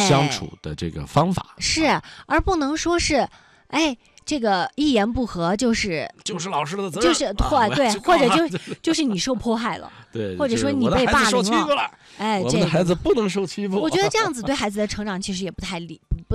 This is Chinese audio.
相处的这个方法， 是，而不能说是，这个一言不合就是老师的责任， 就是对，或者就是你受迫害了， 对， 或者说你被霸凌了， 我们的孩子不能受欺负。 我觉得这样子对孩子的成长其实也不太